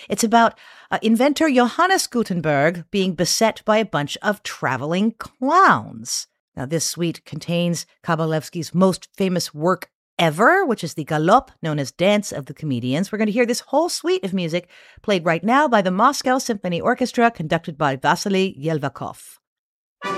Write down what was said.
It's about inventor Johannes Gutenberg being beset by a bunch of traveling clowns. Now, this suite contains Kabalevsky's most famous work ever, which is the Galop, known as Dance of the Comedians. We're going to hear this whole suite of music played right now by the Moscow Symphony Orchestra, conducted by Vasily Yelvakov.